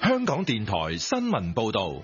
香港電台新聞報道。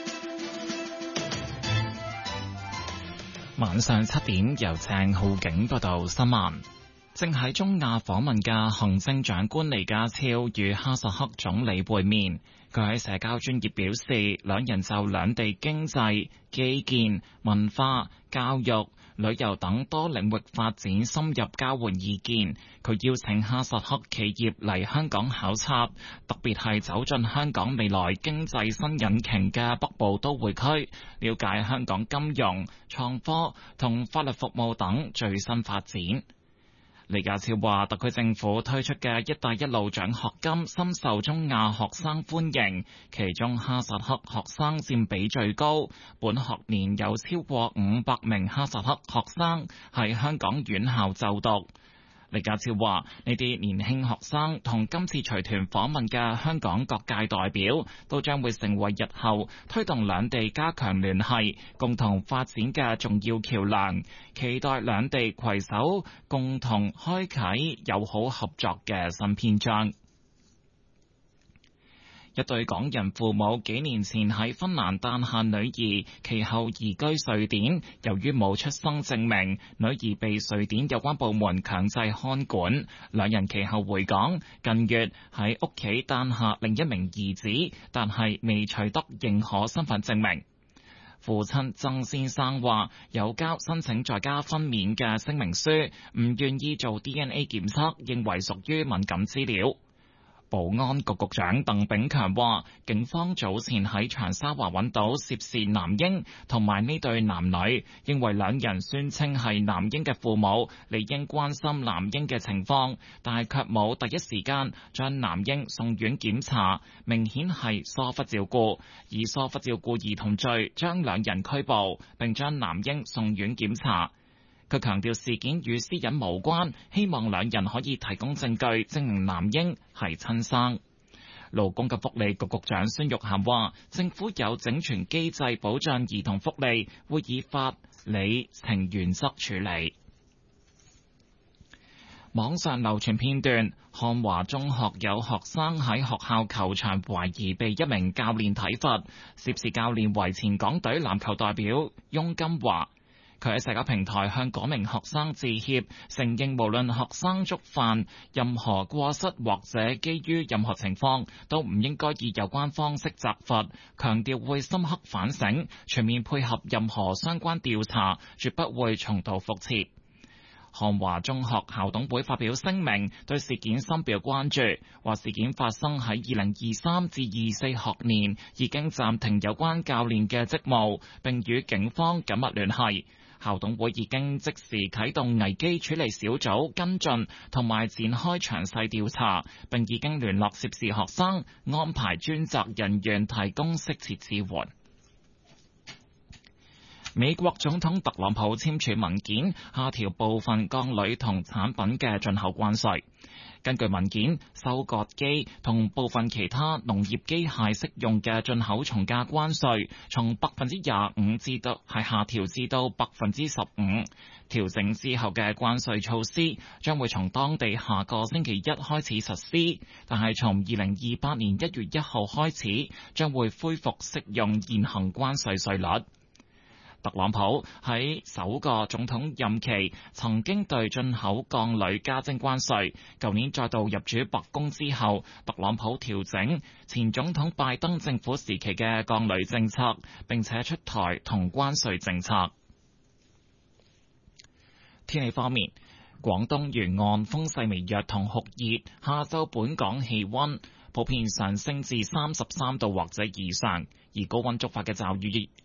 晚上7點，由鄭浩景報道新聞。正喺中亞訪問嘅行政長官李家超與哈薩克總理會面。佢喺社交專頁表示，兩人就兩地經濟、基建、文化、教育、旅遊等多領域發展深入交換意見。佢邀請哈薩克企業嚟香港考察，特別係走進香港未來經濟新引擎嘅北部都會區，了解香港金融、創科同法律服務等最新發展。李家超話，特區政府推出嘅一帶一路獎學金深受中亞學生歡迎，其中哈薩克學生佔比最高，本學年有超過500名哈薩克學生喺香港院校就讀。李家超話，呢啲年輕學生同今次隨團訪問嘅香港各界代表，都將會成為日後推動兩地加強聯繫、共同發展嘅重要橋樑，期待兩地攜手共同開啟友好合作嘅新篇章。一對港人父母幾年前喺芬蘭誕下女兒，其後移居瑞典。由於冇出生證明，女兒被瑞典有關部門強制看管。兩人其後回港，近月喺屋企誕下另一名兒子，但係未取得認可身份證明。父親曾先生話，有交申請在家分娩嘅聲明書，唔願意做 DNA 檢測，認為屬於敏感資料。保安局局長鄧炳強話，警方早前喺長沙灣揾到涉事男嬰同埋呢對男女，認為兩人宣稱係男嬰嘅父母，理應關心男嬰嘅情況，但係卻冇第一時間將男嬰送院檢查，明顯係疏忽照顧，以疏忽照顧兒童罪將兩人拘捕，並將男嬰送院檢查。佢強調事件與私隱無關，希望兩人可以提供證據證明男嬰係親生。勞工及福利局局長孫玉菡話，政府有整全機制保障兒童福利，會以法理情原則處理。網上流傳片段，漢華中學有學生喺學校球場懷疑被一名教練體罰，涉事教練為前港隊籃球代表翁金華。佢喺社交平台向嗰名學生致歉，承認無論學生觸犯任何過失或者基於任何情況，都唔應該以有關方式責罰，強調會深刻反省，全面配合任何相關調查，絕不會重蹈覆轍。漢華中學校董會發表聲明，對事件深表關注，話事件發生喺2023至24學年，已經暫停有關教練嘅職務，並與警方緊密聯繫。校董會已經即時啟動危機處理小組跟進同埋展開詳細調查，並已經聯絡涉事學生，安排專責人員提供適切支援。美國總統特朗普簽署文件，下調部分鋼鋁同產品嘅進口關稅。根據文件，收割機同部分其他農業機械適用嘅進口從價關稅，從25%至到下調至到15%。調整之後嘅關稅措施將會從當地下個星期一開始實施，但係從2028年1月1號開始，將會恢復適用現行關稅稅率。特朗普喺首個總統任期曾經對進口鋼鋁加徵關稅，舊年再度入主白宮之後，特朗普調整前總統拜登政府時期嘅鋼鋁政策，並且出台同關稅政策。天氣方面，廣東沿岸風勢微弱同酷熱，下晝本港氣溫普遍上升至33度或者以上，而高溫觸發嘅驟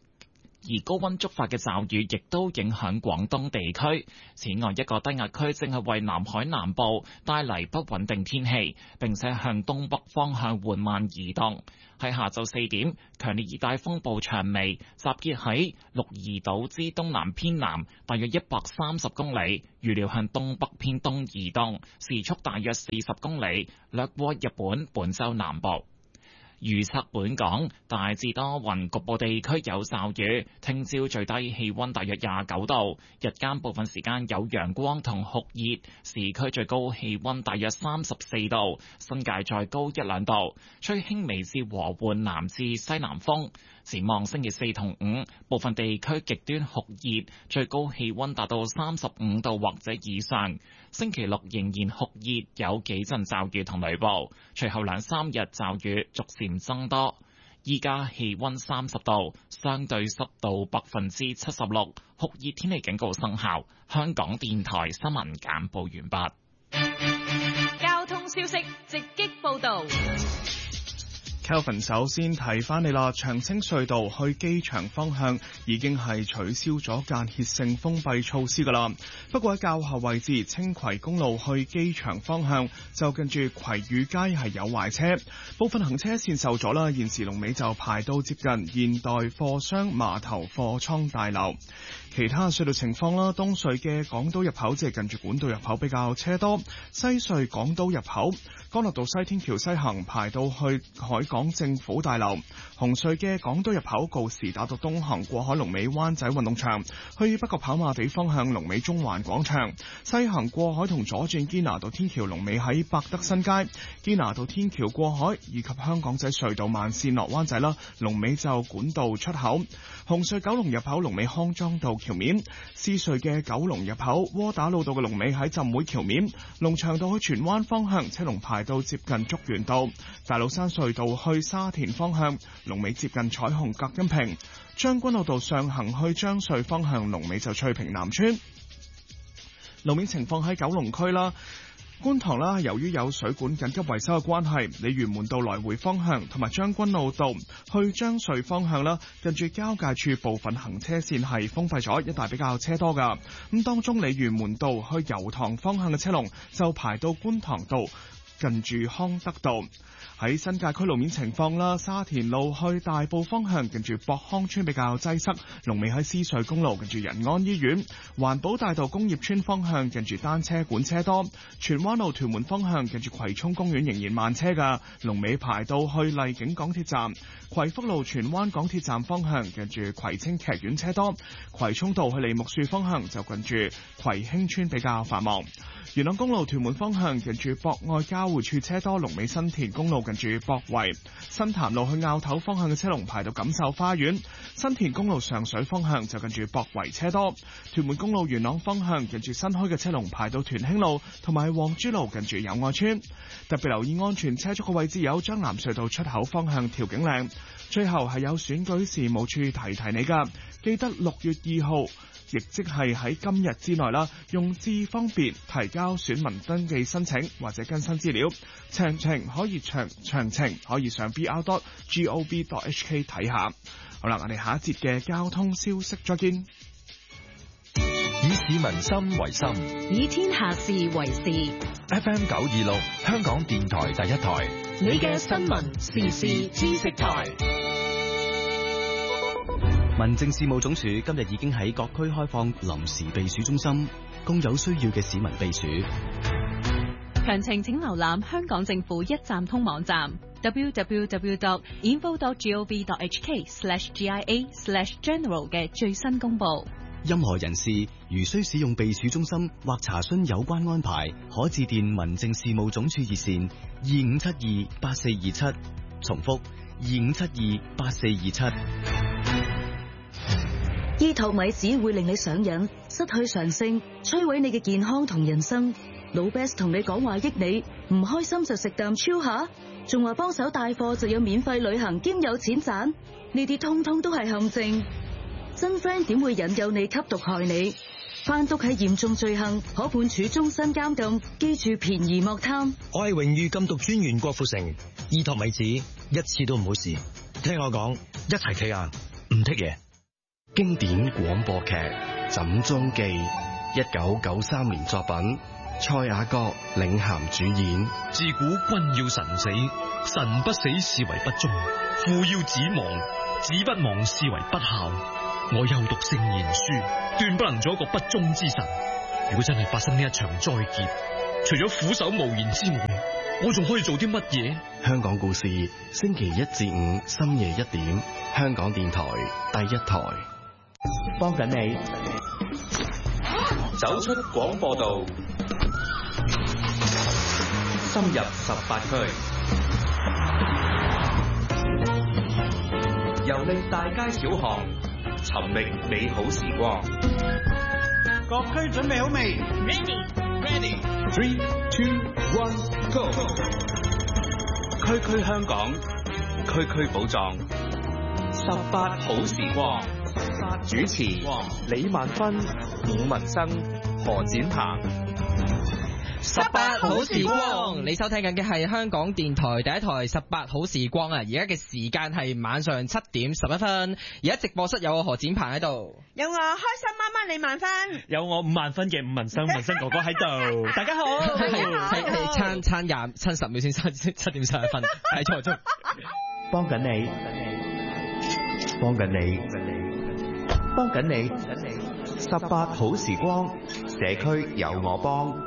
雨亦都影響廣東地區。此外，一個低壓區正係為南海南部帶嚟不穩定天氣，並且向東北方向緩慢移動。喺下晝4點，強烈熱帶風暴長眉集結喺鹿兒島之東南偏南，大約130公里，預料向東北偏東移動，時速大約40公里，掠過日本本州南部。 預測本港大致多雲，局部地區有驟雨。聽朝最低氣溫大約29度，日間部分時間有陽光同酷熱，市區最高氣溫大約34度，新界再高1-2度，吹輕微至和緩南至西南風。展望星期4同5，部分地區極端酷熱，最高氣溫達到35度或者以上。星期6仍然酷熱，有幾陣驟雨同雷暴，隨後2-3日驟雨逐漸增多。依家氣溫30度，相對濕度76%，酷熱天氣警告生效。香港電台新聞簡報完畢。 交通消息直擊報道。 Kelvin 首先提翻你啦，長青隧道去機場方向已經係取消咗間歇性封閉措施噶啦。不過喺較後位置，青葵公路去機場方向就近住葵裕街係有壞車，部分行車線受阻啦。現時龍尾就排到接近現代貨商碼頭貨倉大樓。其他隧道情況啦，東隧嘅港島入口即係近住管道入口比較車多，西隧港島入口干諾道西天橋西行排到去海港政府大樓，紅隧嘅港島入口告士打道東行過海龍尾灣仔運動場，去北角跑馬地方向龍尾中環廣場，西行過海同左轉堅拿道天橋龍尾喺百德新街，堅拿道天橋過海以及香港仔隧道慢線落灣仔啦，龍尾就管道出口，紅隧九龍入口龍尾康莊道橋面，獅隧嘅九龍入口窩打老道嘅龍尾喺浸會橋面，龍翔道去荃灣方向車龍排到接近竹園道，大老山隧道去沙田方向龍尾接近彩虹隔音屏，將軍澳道上行去將隧方向龍尾就翠屏南村。路面情況喺九龍區啦，觀塘啦，由於有水管緊急維修嘅關係，鯉魚門道來回方向同埋將軍澳道去將隧方向啦，近住交界處部分行車線係封閉咗，一帶比較車多噶。咁當中鯉魚門道去油塘方向嘅車龍就排到觀塘道近住康德道。喺新界區路面情況啦，沙田路去大埔方向近住博康村比較擠塞，龍尾喺獅隧公路近住仁安醫院，環保大道工業村方向近住單車館車多，荃灣路屯門方向近住葵涌公園仍然慢車噶，龍尾排到去荔景港鐵站，葵福路荃灣港鐵站方向近住葵青劇院車多，葵涌道去梨木樹方向就近住葵興村比較繁忙，元朗公路屯門方向近住博愛交匯處車多，龍尾新田公路近住博圍，新潭路去坳頭方向嘅車龍排到錦繡花園，新田公路上水方向就近住博圍車多，屯門公路元朗方向近住新墟嘅車龍排到屯興路同埋黃珠路近住友愛村。特別留意安全車速嘅位置有將藍隧道出口方向調景嶺。最後係有選舉事務處提提你噶，記得6月2號亦即係喺今日之內啦，用智方便提交選民登記申請或者更新資料，詳情可以上 br.gov.hk 睇下。好啦，我哋下一節嘅交通消息再見。 以市民心為心， 以天下事為事。 FM 926，香港電台第一台， 你嘅新聞時事知識台。 民政事務總署今日已經喺各區開放臨時避暑中心，供有需要嘅市民避暑。 詳情請瀏覽香港政府一站通網站 www.info.gov.hk/GIA/general 嘅最新公佈。 任何人士如需使用避暑中心或查詢有關安排，可致電民政事務總署熱線25728427，重複25728427。 醫托米子會令你上癮，失去常性，摧毀你嘅健康同人生。老 Best 同你講話益你，唔開心就食啖超下，仲話幫手帶貨就有免費旅行兼有錢賺，呢啲通通都係陷阱。真 friend 點會引誘你吸毒害你？販毒係嚴重罪行，可判處終身監禁。記住便宜莫貪。 我係榮譽禁毒專員郭富城，醫托米子一次都唔好試。聽我講，一齊企硬，唔剔嘢。 經典廣播劇《枕中記》，1993年作品，蔡雅閣領銜主演。 自古君要臣死，臣不死視為不忠；父要子亡，子不亡視為不孝。我又讀聖賢書，斷不能做一個不忠之臣。如果真係發生呢一場災劫，除咗俯首無言之外， 我仲可以做啲乜嘢？ 香港故事，星期1至5深夜1點，香港電台第一台。 幫緊你， 走出廣播道，深入18區，遊歷大街小巷，尋覓美好時光。 各區準備好未 ？Ready。3, 2, 1, go！ 區區香港，區區寶藏，18好時光。主持李萬芬、伍文生、何展鵬。 18好時光，你收聽緊嘅係香港電台第一台18好時光啊！而家嘅時間係晚上7點11分，而家直播室有我何展鵬喺度， 有我開心媽媽李萬芬， 有我5萬分嘅伍文生哥哥喺度。大家好， 係差10秒先7點11分，睇錯咗。 幫緊你，幫緊你，幫緊你，18好時光，社區有我幫。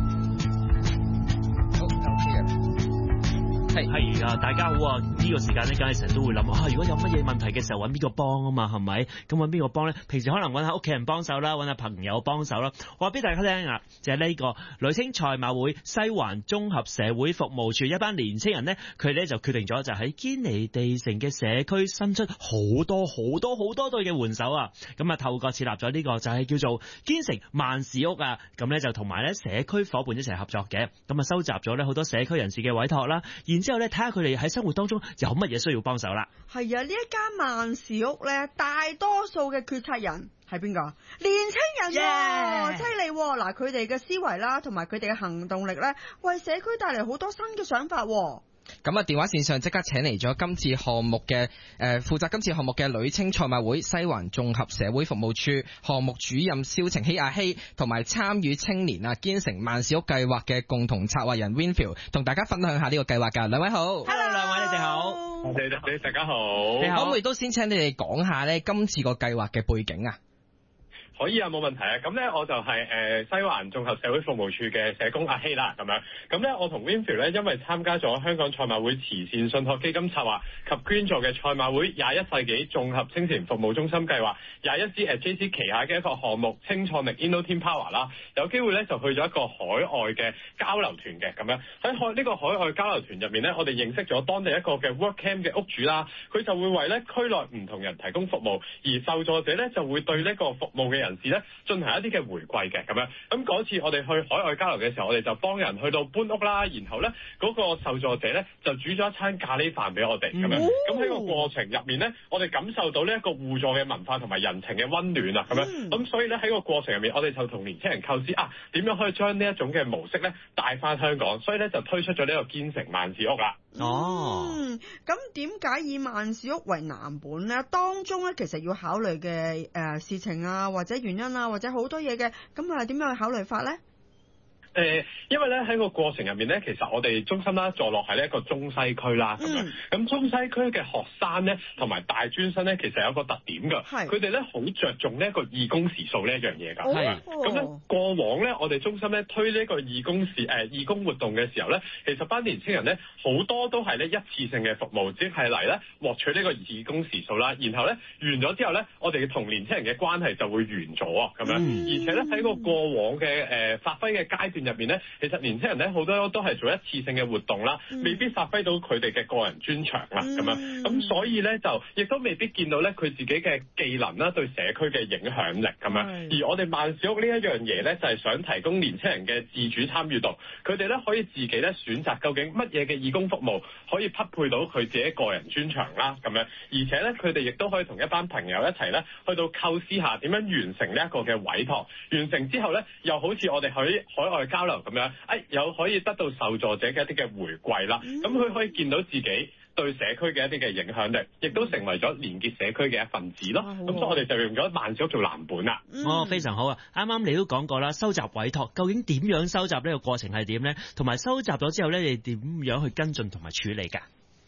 係啊，大家好啊！呢個時間咧，梗係成日都會諗啊，如果有乜嘢問題嘅時候，揾邊個幫啊嘛，係咪？咁揾邊個幫咧？平時可能揾下屋企人幫手啦，揾下朋友幫手啦。我話俾大家聽啊，就係呢個女青賽馬會西環綜合社會服務處一班年青人咧，佢哋就決定咗就喺堅尼地城嘅社區伸出好多對嘅援手啊！咁啊，透過設立咗呢個就係叫做堅城萬事屋啊，咁咧就同埋咧社區夥伴一齊合作嘅，咁啊收集咗咧好多社區人士嘅委託啦，然之後咧睇下佢哋喺生活當中有乜嘢需要幫手啦。 係啊，呢一間萬事屋咧，大多數嘅決策人係邊個？年青人喎，犀利喎！嗱，佢哋嘅思維啦，同埋佢哋嘅行動力咧，為社區帶嚟好多新嘅想法喎。 咁啊，電話線上即刻請嚟咗今次項目嘅負責今次項目嘅女青賽馬會西環綜合社會服務處項目主任蕭晴希阿希，同埋參與青年堅城萬事屋計劃嘅共同策劃人 Winfield， 同大家分享下呢個計劃㗎。兩位好。 Hello， 兩位你哋好。 你大家好。 可唔可以都先請你哋講下咧今次個計劃嘅背景啊？ 可以啊，冇問題啊。咁咧我就係西環綜合社會服務處嘅社工阿希啦，咁樣。咁咧我同 Winfield 咧，因為參加咗香港賽馬會慈善信託基金策劃及捐助嘅賽馬會21世紀綜合青年服務中心計劃21支JC 旗下嘅一個項目青創力 Inno-Team Power 啦，有機會咧就去咗一個海外嘅交流團嘅，咁樣喺呢個海外交流團入面咧，我哋認識咗當地一個嘅 Work Camp 嘅屋主啦，佢就會為咧區內唔同人提供服務，而受助者咧就會對呢個服務嘅人士咧進行一啲嘅回饋嘅，咁樣。咁嗰次我哋去海外交流嘅時候，我哋就幫人去到搬屋啦，然後咧嗰個受助者咧就煮咗一餐咖喱飯俾我哋，咁樣。咁喺個過程入面咧，我哋感受到呢一個互助嘅文化同埋人情嘅溫暖啊，咁樣。咁所以咧喺個過程入面，我哋就同年輕人構思點樣可以將呢一種嘅模式咧帶翻香港，所以咧就推出咗呢個堅城萬事屋啦。 咁點解以萬事屋為藍本咧？當中咧其實要考慮嘅事情啊，或者原因啊，或者好多嘢嘅，咁點樣去考慮法咧？ 因為咧喺個過程入面咧，其實我哋中心啦坐落喺呢一個中西區啦，咁樣。咁中西區嘅學生咧，同埋大專生咧，其實有一個特點㗎，佢哋咧好着重呢一個義工時數呢一樣嘢㗎。咁咧過往咧，我哋中心咧推呢一個義工活動嘅時候咧，其實班年青人咧好多都係咧一次性嘅服務，即係嚟咧獲取呢個義工時數啦，然後咧完咗之後咧，我哋同年青人嘅關係就會完咗啊，咁樣。而且咧喺個過往嘅發揮嘅階段入面咧，其實年輕人咧好多都係做一次性嘅活動啦，未必發揮到佢哋嘅個人專長啦，咁樣。咁所以咧就亦都未必見到咧佢自己嘅技能啦對社區嘅影響力咁樣。而我哋萬事屋呢一樣嘢咧就係想提供年輕人嘅自主參與度，佢哋咧可以自己咧選擇究竟乜嘢嘅義工服務可以匹配到佢自己個人專長啦，咁樣。而且咧佢哋亦都可以同一班朋友一齊咧去到構思下點樣完成呢一個嘅委託，完成之後咧又好似我哋喺海外交流咁樣，有可以得到受助者嘅一啲嘅回饋啦。咁佢可以見到自己對社區嘅一啲嘅影響力，亦都成為咗連結社區嘅一份子咯。咁所以我哋就用咗萬事屋做藍本啦。 非常好啊！啱啱你都講過啦，收集委託究竟點樣收集呢個過程係點咧？同埋收集咗之後咧，你點樣去跟進同埋處理㗎？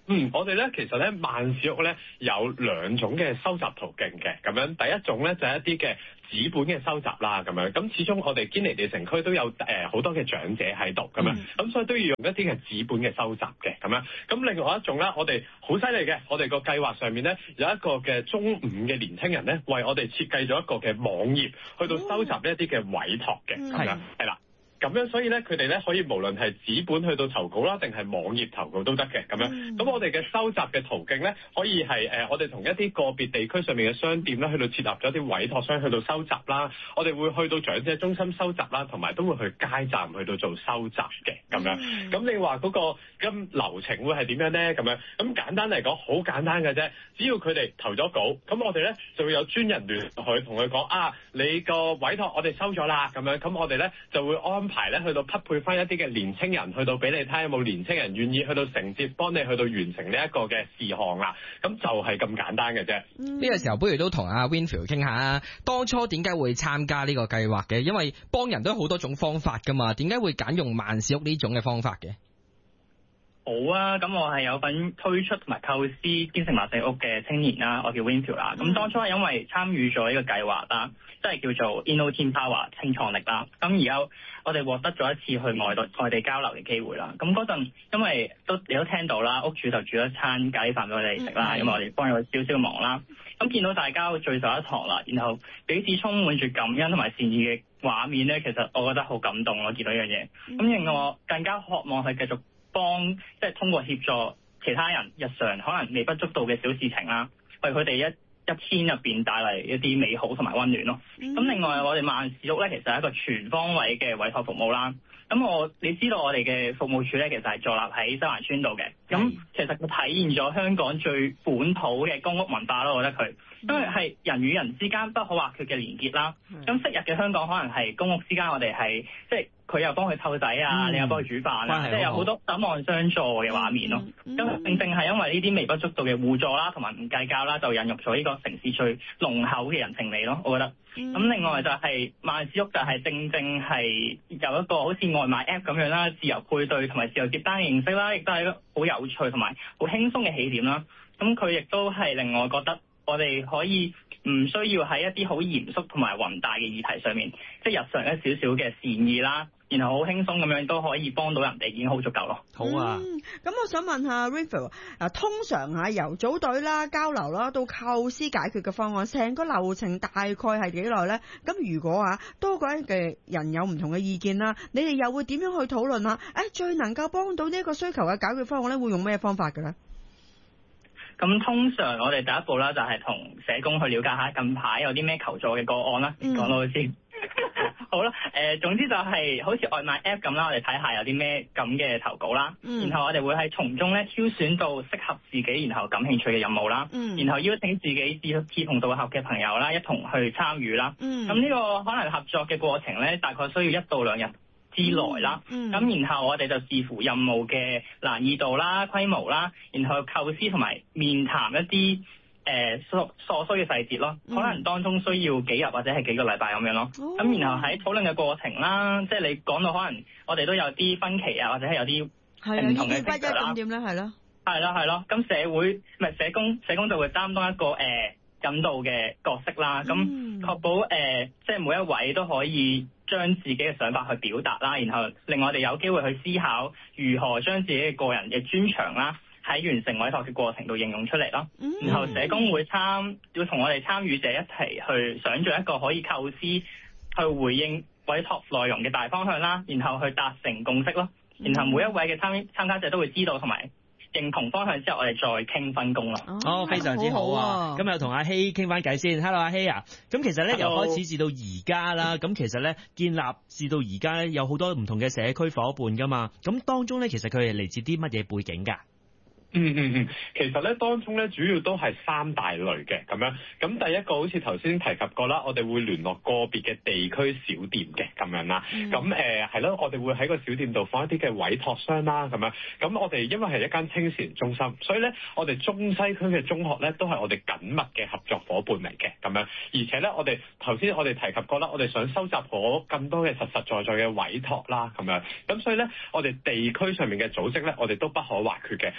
我哋咧其實咧萬事屋咧有2種嘅收集途徑嘅，咁樣第一種咧就係一啲嘅紙本嘅收集啦，咁樣咁始終我哋堅尼地城區都有好多嘅長者喺度咁樣，咁所以都要用一啲嘅紙本嘅收集嘅咁樣。咁另外一種咧，我哋好犀利嘅，我哋個計劃上面咧有一個嘅中五嘅年青人咧，為我哋設計咗一個嘅網頁，去到收集呢一啲嘅委託嘅咁樣，係啦。咁樣所以咧，佢哋咧可以無論係紙本去到投稿啦，定係網頁投稿都得嘅咁樣。咁我哋嘅收集嘅途徑咧，可以係我哋同一啲個別地區上面嘅商店咧，去到設立咗一啲委託箱去到收集啦。我哋會去到長者中心收集啦，同埋都會去街站去到做收集嘅咁樣。咁你話嗰個咁流程會係點樣咧？咁樣咁簡單嚟講，好簡單嘅啫。只要佢哋投咗稿，咁我哋咧就會有專人聯絡同佢講你個委託我哋收咗啦，咁樣咁我哋咧就會安排咧去到匹配翻一啲嘅年青人，去到俾你睇有冇年青人願意去到承接，幫你去到完成呢一個嘅事項啦。咁就係咁簡單嘅啫。 呢個時候不如都同阿 Winfield 傾下，當初點解會參加呢個計劃嘅？因為幫人都有好多種方法噶嘛，點解會揀用萬事屋呢種嘅方法嘅？ 好啊，咁我係有份推出同埋構思堅城萬世屋嘅青年啦，我叫 Winfield 啦。咁當初係因為參與咗呢個計劃啦，即係叫做 Inno-Team Power 青創力啦。咁而家我哋獲得咗一次去外地交流嘅機會啦。咁嗰陣因為你都聽到啦，屋主就煮咗餐咖喱飯俾我哋食啦，因為我哋幫佢少少忙啦。咁見到大家聚首一堂啦，然後彼此充滿住感恩同埋善意嘅畫面咧，其實我覺得好感動咯，見到呢樣嘢。咁令我更加渴望去繼續幫，即係通過協助其他人日常可能微不足道嘅小事情啦，為佢哋一天入邊帶嚟一啲美好同埋溫暖咯。咁另外我哋萬事屋咧，其實係一個全方位嘅委託服務啦。咁你知道我哋嘅服務處咧，其實係坐落喺西環村度嘅。咁其實佢體現咗香港最本土嘅公屋文化咯，我覺得佢，因為係人與人之間不可或缺嘅連結啦。咁昔日嘅香港可能係公屋之間，我哋係即係佢又幫佢湊仔啊，你又幫佢煮飯啊，即係有好多守望相助嘅畫面咯。咁正正係因為呢啲微不足道嘅互助啦，同埋唔計較啦，就引入咗呢個城市最濃厚嘅人情味咯，我覺得。咁另外就係萬事屋就係正正係有一個好似外賣 app 咁樣啦，自由配對同埋自由接單嘅形式啦，亦都係一個好有趣同埋好輕鬆嘅起點啦。咁佢亦都係令我覺得我哋可以唔需要喺一啲好嚴肅同埋宏大嘅議題上面，即係日常一少少嘅善意啦，然後好輕鬆咁樣都可以幫到人哋，已經好足夠咯。 好啊，咁我想問下 Winfield， 通常由組隊啦、交流啦到構思解決嘅方案，成個流程大概係幾耐呢？咁如果多個嘅人有唔同嘅意見啦，你哋又會點樣去討論啊？最能夠幫到呢一個需求嘅解決方案咧，會用咩方法嘅咧？ 咁通常我哋第一步啦，就係同社工去了解下近排有啲咩求助嘅個案啦。講到先。好啦，總之就係好似外賣 app 咁啦，我哋睇下有啲咩咁嘅投稿啦。然後我哋會喺從中咧挑選到適合自己然後感興趣嘅任務啦。然後邀請自己志同道合嘅朋友啦，一同去參與啦。咁呢個可能合作嘅過程咧，大概需要1到2日之內啦。咁然後我哋就視乎任務嘅難易度啦、規模啦，然後構思同埋面談一啲所需嘅細節咯，可能當中需要幾日或者係幾個禮拜咁樣咯。咁然後喺討論嘅過程啦，即係你講到可能我哋都有啲分歧啊，或者係有啲唔同嘅不一咁點咧？係咯，係咯。咁社工就會擔當一個引導嘅角色啦。咁確保即係每一位都可以將自己嘅想法去表達啦，然後令我哋有機會去思考如何將自己嘅個人嘅專長啦，喺完成委託嘅過程度應用出嚟咯。然後社工會要同我哋參與者一齊去想像一個可以構思去回應委託內容嘅大方向啦，然後去達成共識咯。然後每一位嘅參加者都會知道同埋認同方向之後，我哋再傾分工咯。 非常之好啊！咁又同阿希傾翻偈先。Hello， 阿希啊！咁其實咧由開始至到而家啦，咁其實咧建立至到而家咧有好多唔同嘅社區夥伴噶嘛。咁當中咧其實佢係嚟自啲乜嘢背景㗎？ 其實咧當中咧主要都係3大類嘅咁樣。咁第一個好似頭先提及過啦，我哋會聯絡個別嘅地區小店嘅咁樣啦。咁係咯，我哋會喺個小店度放一啲嘅委託箱啦咁樣。咁我哋因為係一間青少年中心，所以咧我哋中西區嘅中學咧都係我哋緊密嘅合作伙伴嚟嘅咁樣。而且咧我哋頭先我哋提及過啦，我哋想收集咗更多嘅實實在在嘅委託啦咁樣。咁所以咧我哋地區上面嘅組織咧，我哋都不可或缺嘅。當中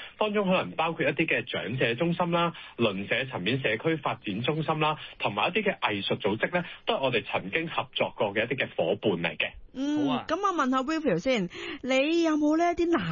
中可能包括一啲嘅長者中心啦、鄰舍層面社區發展中心啦，同埋一啲嘅藝術組織咧，都係我哋曾經合作過嘅一啲嘅夥伴嚟嘅。 好啊。咁我問下 Wilfred 先，你有冇呢啲難